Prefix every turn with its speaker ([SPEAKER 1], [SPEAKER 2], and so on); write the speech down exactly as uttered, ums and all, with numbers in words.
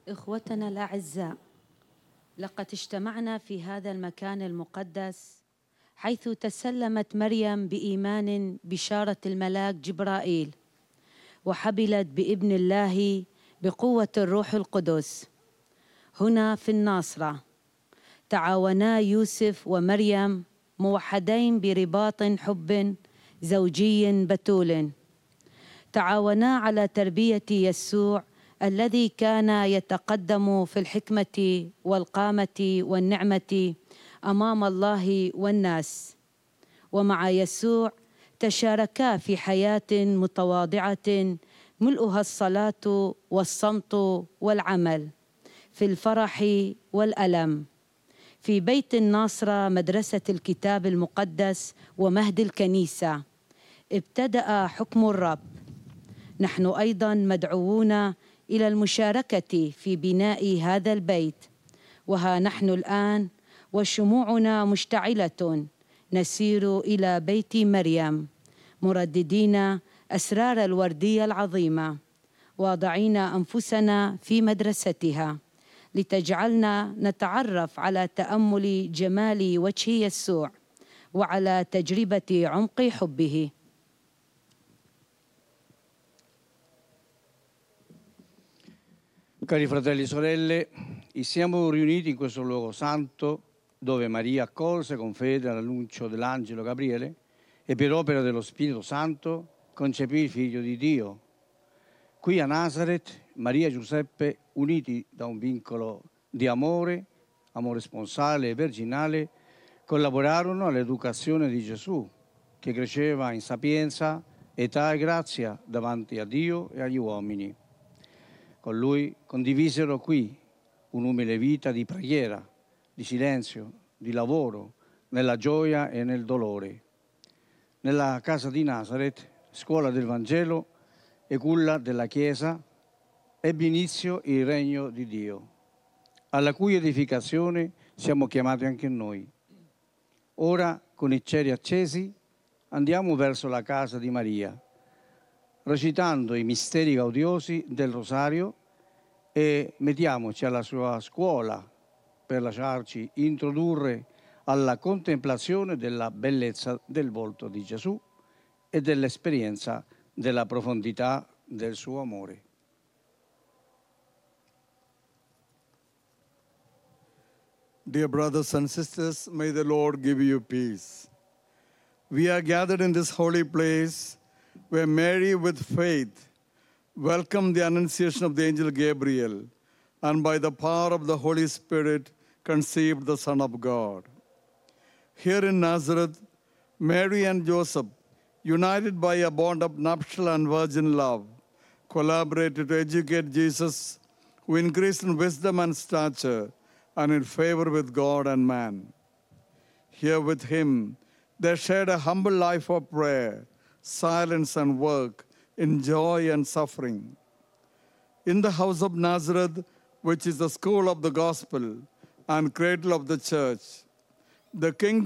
[SPEAKER 1] إخوتنا الأعزاء، لقد اجتمعنا في هذا المكان المقدس حيث تسلمت مريم بإيمان بشارة الملاك جبرائيل، وحبلت بابن الله بقوة الروح القدس. هنا في الناصرة تعاونا يوسف ومريم موحدين برباط حب زوجي بتول، تعاونا على تربية يسوع الذي كان يتقدم في الحكمة والقامة والنعمة أمام الله والناس، ومع يسوع تشاركا في حياة متواضعة ملؤها الصلاة والصمت والعمل، في الفرح والألم. في بيت الناصرة مدرسة الكتاب المقدس ومهد الكنيسة ابتدأ حكم الرب. نحن أيضا مدعوون إلى المشاركة في بناء هذا البيت، وها نحن الآن وشموعنا مشتعلة نسير إلى بيت مريم مرددين أسرار الوردية العظيمة، واضعين أنفسنا في مدرستها لتجعلنا نتعرف على تأمل جمال وجه يسوع وعلى تجربة عمق حبه.
[SPEAKER 2] Cari fratelli e sorelle, siamo riuniti in questo luogo santo dove Maria accolse con fede l'annuncio dell'angelo Gabriele e per opera dello Spirito Santo concepì il Figlio di Dio. Qui a Nazareth, Maria e Giuseppe, uniti da un vincolo di amore, amore sponsale e virginale, collaborarono all'educazione di Gesù, che cresceva in sapienza, età e grazia davanti a Dio e agli uomini. Con lui condivisero qui un'umile vita di preghiera, di silenzio, di lavoro, nella gioia e nel dolore. Nella casa di Nazareth, scuola del Vangelo e culla della Chiesa, ebbe inizio il regno di Dio, alla cui edificazione siamo chiamati anche noi. Ora, con i ceri accesi, andiamo verso la casa di Maria, recitando i misteri gaudiosi del Rosario e mettiamoci alla sua scuola per lasciarci introdurre alla contemplazione della bellezza del volto di Gesù e dell'esperienza della profondità del suo amore.
[SPEAKER 3] Dear brothers and sisters, may the Lord give you peace. We are gathered in this holy place where Mary, with faith, welcomed the annunciation of the angel Gabriel, and by the power of the Holy Spirit conceived the Son of God. Here in Nazareth, Mary and Joseph, united by a bond of nuptial and virgin love, collaborated to educate Jesus, who increased in wisdom and stature and in favor with God and man. Here with him, they shared a humble life of prayer, silence and work, in joy and suffering. In the house of Nazareth, which is the school of the gospel and cradle of the church, the kingdom